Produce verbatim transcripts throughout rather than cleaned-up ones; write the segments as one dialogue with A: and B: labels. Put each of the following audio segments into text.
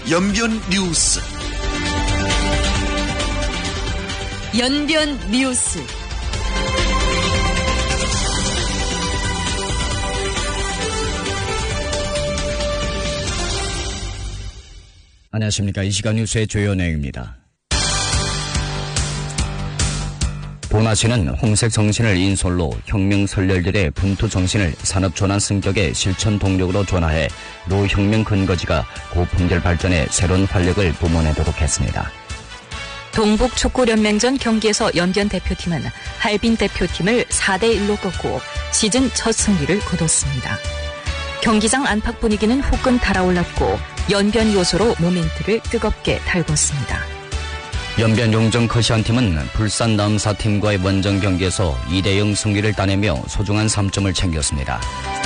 A: 연변 뉴스.
B: 연변 뉴스.
C: 안녕하십니까. 이 시간 뉴스의 주요 내용입니다. 도나시는 홍색 정신을 인솔로 혁명 선열들의 분투 정신을 산업전환 성격의 실천 동력으로 전환해 로 혁명 근거지가 고품질 발전에 새로운 활력을 뿜어내도록 했습니다.
B: 동북축구연맹전 경기에서 연변 대표팀은 할빈 대표팀을 사 대 일로 꺾고 시즌 첫 승리를 거뒀습니다. 경기장 안팎 분위기는 후끈 달아올랐고 연변 요소로 모멘트를 뜨겁게 달궜습니다.
C: 연변 용정 커시안팀은 불산 남사팀과의 원정 경기에서 이 대 영 승리를 따내며 소중한 삼 점을 챙겼습니다.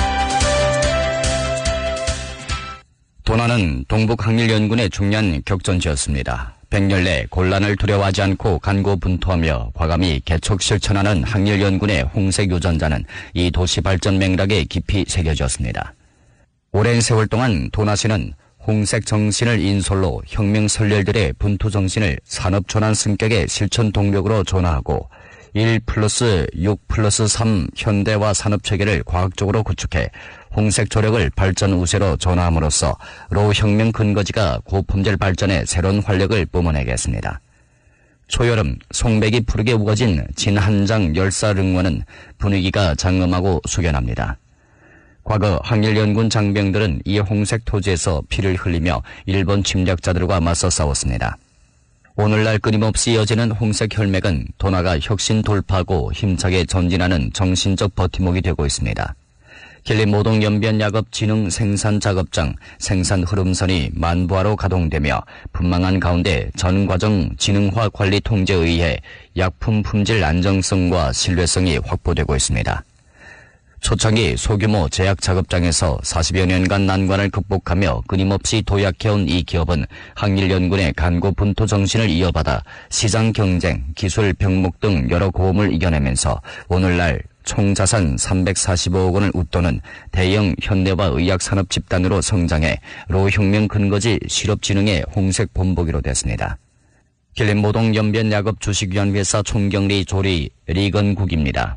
C: 도나는 동북항일연군의 중요한 격전지였습니다. 백년 내 곤란을 두려워하지 않고 간고분투하며 과감히 개척 실천하는 항일연군의 홍색 유전자는 이 도시 발전 맥락에 깊이 새겨졌습니다. 오랜 세월 동안 도나시는 홍색 정신을 인솔로 혁명 선열들의 분투 정신을 산업 전환 성격의 실천 동력으로 전환하고 일 플러스 육 플러스 삼 현대화 산업 체계를 과학적으로 구축해 홍색 조력을 발전 우세로 전환함으로써 로 혁명 근거지가 고품질 발전에 새로운 활력을 뿜어내겠습니다. 초여름 송백이 푸르게 우거진 진한장 열사릉원은 분위기가 장엄하고 숙연합니다. 과거 항일연군 장병들은 이 홍색 토지에서 피를 흘리며 일본 침략자들과 맞서 싸웠습니다. 오늘날 끊임없이 이어지는 홍색 혈맥은 도나가 혁신 돌파하고 힘차게 전진하는 정신적 버팀목이 되고 있습니다. 길리 모동 연변 야급 진흥 생산 작업장 생산 흐름선이 만부하로 가동되며 분망한 가운데 전 과정 진흥화 관리 통제에 의해 약품 품질 안정성과 신뢰성이 확보되고 있습니다. 초창기 소규모 제약 작업장에서 사십여 년간 난관을 극복하며 끊임없이 도약해온 이 기업은 항일연군의 간고 분투 정신을 이어받아 시장 경쟁, 기술 병목 등 여러 고험을 이겨내면서 오늘날 총 자산 삼백사십오억 원을 웃도는 대형 현대화 의학 산업 집단으로 성장해 로 혁명 근거지 실업진흥의 홍색 본보기로 됐습니다. 길림모동 연변 야급 주식위안회사 총경리 조리 리건국입니다.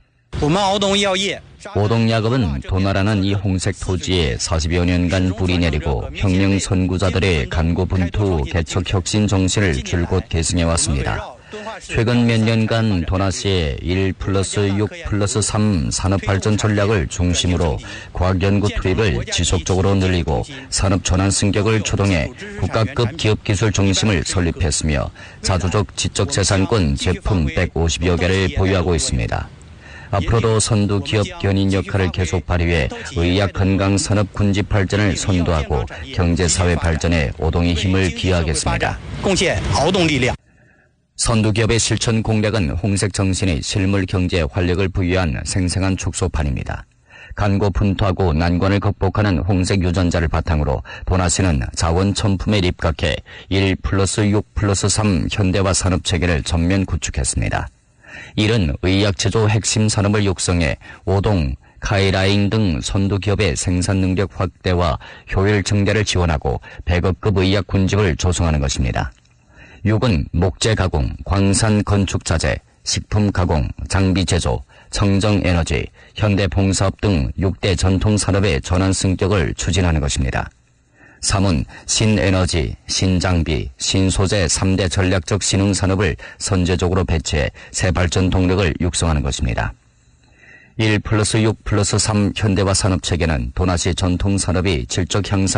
C: 오동야급은 도나라는 이 홍색 토지에 사십여 년간 뿌리 내리고 혁명 선구자들의 간고분투 개척 혁신 정신을 줄곧 계승해왔습니다. 최근 몇 년간 도나시의 일 플러스 육 플러스 삼 산업발전 전략을 중심으로 과학연구 투입을 지속적으로 늘리고 산업전환 승격을 추동해 국가급 기업기술 중심을 설립했으며 자주적 지적재산권 제품 백오십여 개를 보유하고 있습니다. 앞으로도 선두 기업 견인 역할을 계속 발휘해 의학 건강 산업 군집 발전을 선도하고 경제 사회 발전에 오동의 힘을 기여하겠습니다. 선두 기업의 실천 공략은 홍색 정신의 실물 경제에 활력을 부여한 생생한 축소판입니다. 간고 분투하고 난관을 극복하는 홍색 유전자를 바탕으로 도나시는 자원 첨품에 입각해 일 플러스 육 플러스 삼 현대화 산업 체계를 전면 구축했습니다. 이는 의약제조 핵심 산업을 육성해 오동, 카이라인 등 선두 기업의 생산 능력 확대와 효율 증대를 지원하고 백억급 의약 군집을 조성하는 것입니다. 육은 목재 가공, 광산 건축 자재, 식품 가공, 장비 제조, 청정 에너지, 현대 봉사업 등 육 대 전통 산업의 전환 승격을 추진하는 것입니다. 삼은 신에너지, 신장비, 신소재 삼 대 전략적 신흥 산업을 선제적으로 배치해 새 발전 동력을 육성하는 것입니다. 일 플러스 육 플러스 삼 현대화 산업 체계는 도나시 전통 산업이 질적 향상